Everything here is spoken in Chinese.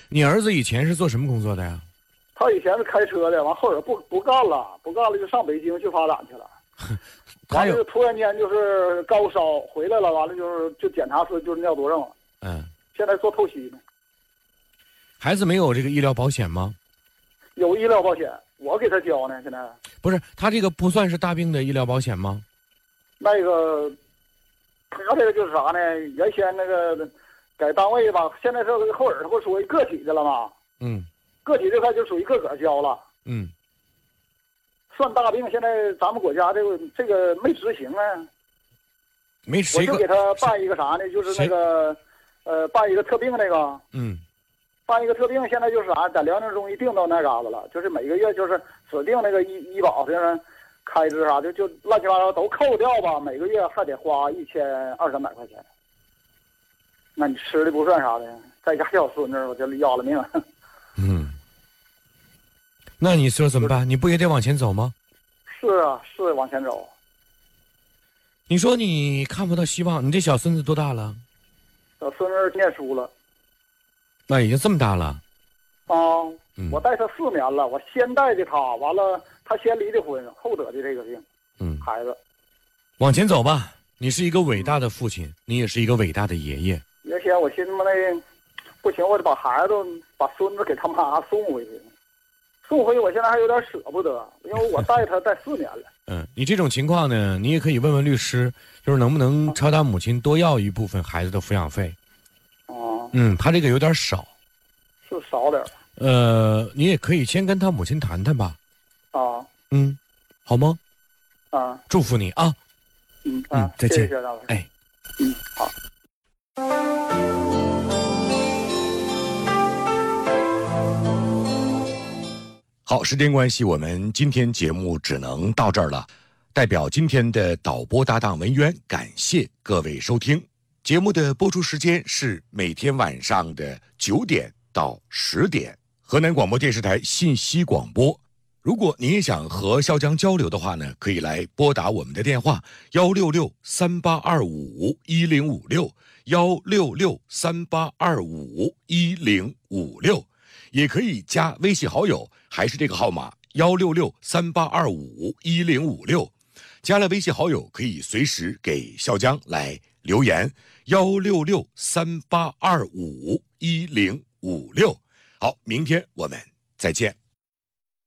你儿子以前是做什么工作的呀？ 他以前是开车的，完后边不干了，就上北京去发展去了。完了就突然间就是高烧回来了，完了就检查出就是尿毒症了。现在做透析呢。 孩子没有这个医疗保险吗？ 有医疗保险，我给他交呢。现在不是，他这个不算是大病的医疗保险吗？ 那个，他这个就是啥呢？原先那个在单位吧，现在这个后耳它不属于个体的了吗？个体这块就属于个交了。算大病，现在咱们国家这个没执行啊。 没谁我就给他办一个啥呢？就是那个办一个特病那个。办一个特病，现在就是啥，在辽宁中医定到那嘎子了，就是每个月就是指定那个医保就是开支啥的，就乱七八糟都扣掉吧，每个月还得花1200-300块钱。那你吃的不算啥的，在家小孙子，我就要了命了。 那你说怎么办？你不也得往前走吗？ 是啊，是往前走。 你说你看不到希望，你这小孙子多大了？ 小孙子念书了。 那已经这么大了。 我带他4年了，我先带的他，完了他先离的婚，后得的这个病。孩子， 往前走吧。你是一个伟大的父亲，你也是一个伟大的爷爷。 原先我寻思那不行，我得把孩子把孙子给他妈送回去。我现在还有点舍不得，因为我带他带4年了。 你这种情况呢，你也可以问问律师，就是能不能朝他母亲多要一部分孩子的抚养费。他这个有点少， 是少点。 你也可以先跟他母亲谈谈吧。好吗？祝福你啊。再见。 谢谢老师。好。 好，时间关系，我们今天节目只能到这儿了。代表今天的导播搭档文渊，感谢各位收听。节目的播出时间是每天晚上的9点到10点，河南广播电视台信息广播。如果你也想和肖江交流的话呢，可以来拨打我们的电话166-3825-1056，166-3825-1056，也可以加微信好友，还是这个号码166-3825-1056。加了微信好友可以随时给肖江来留言166-3825-1056。好，明天我们再见。